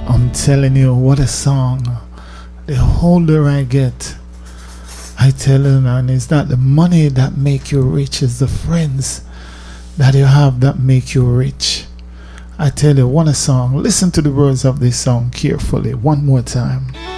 I'm telling you, what a song. The older I get, I tell you, man, it's not the money that make you rich, it's the friends that you have that make you rich. I tell you, what a song. Listen to the words of this song carefully one more time.